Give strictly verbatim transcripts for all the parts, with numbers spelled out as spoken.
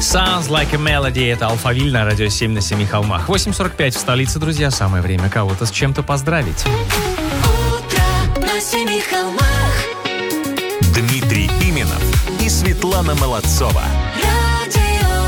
Sounds like a melody. Это Алфавиль на радио семь на семи холмах. восемь сорок пять в столице, друзья. Самое время кого-то с чем-то поздравить. Утро на семи холмах. Дмитрий Пименов и Светлана Молодцова. Радио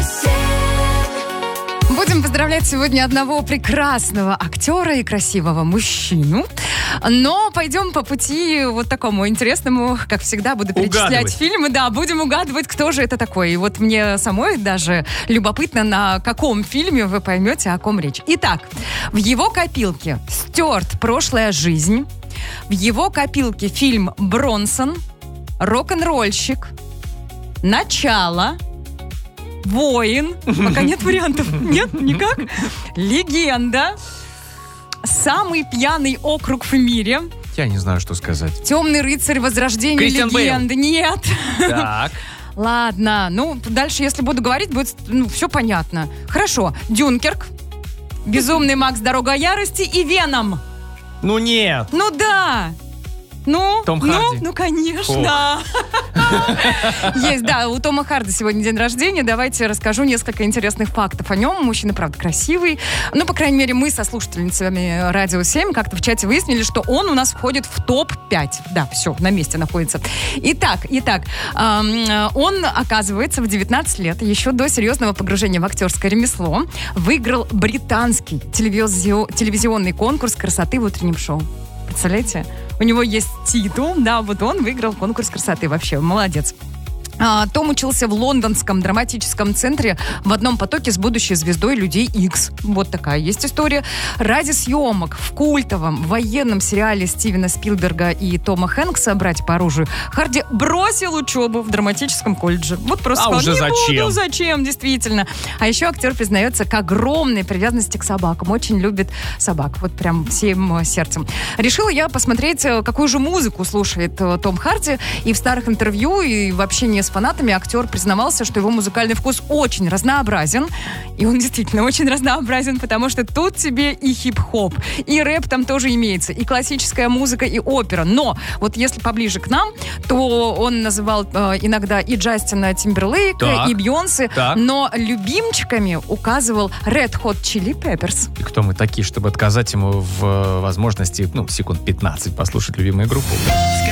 семь. Будем поздравлять сегодня одного прекрасного актера и красивого мужчину. Но пойдем по пути вот такому интересному, как всегда, буду перечислять Угадывать. фильмы. Да, будем угадывать, кто же это такой. И вот мне самой даже любопытно, на каком фильме вы поймете, о ком речь. Итак, в его копилке «Стюарт. Прошлая жизнь». В его копилке фильм «Бронсон», «Рок-н-ролльщик», «Начало», «Воин». Пока нет вариантов. Нет? Никак? «Легенда», «Самый пьяный округ в мире», Я не знаю, что сказать. «Темный рыцарь. Возрождение Кристиан Бейл. легенды». Нет. Так. Ладно. Ну, дальше, если буду говорить, будет ну, все понятно. Хорошо. «Дюнкерк», «Безумный Макс. Дорога ярости» и «Веном». Ну нет. Ну да. Ну, Том ну, Харди. ну, конечно. Есть, да, у Тома Харди сегодня день рождения. Давайте расскажу несколько интересных фактов о нем. Мужчина, правда, красивый. Ну, по крайней мере, мы со слушательницами Радио семь как-то в чате выяснили, что он у нас входит в топ пять. Да, все, на месте находится. Итак, итак, эм, он, оказывается, в девятнадцать лет, еще до серьезного погружения в актерское ремесло, выиграл британский телевизио- телевизионный конкурс красоты в утреннем шоу. Представляете? У него есть титул, да, вот он выиграл конкурс красоты. Вообще, молодец. А, Том учился в лондонском драматическом центре в одном потоке с будущей звездой «Людей Икс». Вот такая есть история. Ради съемок в культовом военном сериале Стивена Спилберга и Тома Хэнкса «Братья по оружию» Харди бросил учебу в драматическом колледже. Вот просто А сказал, уже не зачем? буду, зачем, действительно. А еще актер признается к огромной привязанности к собакам. Очень любит собак. Вот прям всем э, сердцем. Решила я посмотреть, э, какую же музыку слушает э, Том Харди. И в старых интервью, и в общении с фанатами актер признавался, что его музыкальный вкус очень разнообразен. И он действительно очень разнообразен, потому что тут тебе и хип-хоп, и рэп там тоже имеется, и классическая музыка, и опера. Но вот если поближе к нам, то он называл э, иногда и Джастина Тимберлейка, Так. и Бейонсе, Так. но любимчиками указывал Red Hot Chili Peppers. И кто мы такие, чтобы отказать ему в э, возможности, ну, секунд пятнадцать послушать любимую группу?